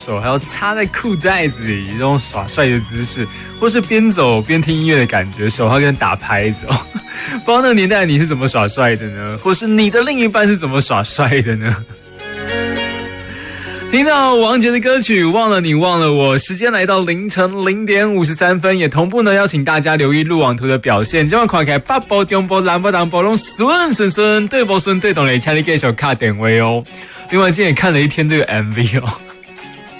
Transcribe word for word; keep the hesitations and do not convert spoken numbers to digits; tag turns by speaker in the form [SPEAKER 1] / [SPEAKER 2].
[SPEAKER 1] 手还要插在裤袋子里，这种耍帅的姿势，或是边走边听音乐的感觉，手还跟打拍子哦。不知道那个年代你是怎么耍帅的呢？或是你的另一半是怎么耍帅的呢？听到王杰的歌曲《忘了你忘了我》，时间来到凌晨零点五十三分，也同步呢邀请大家留意路网图的表现。今晚看起来北部、中部、南部、东部拢顺顺顺，对不顺对懂嘞，请你继续卡点位哦。另外今天也看了一天这个 M V 哦。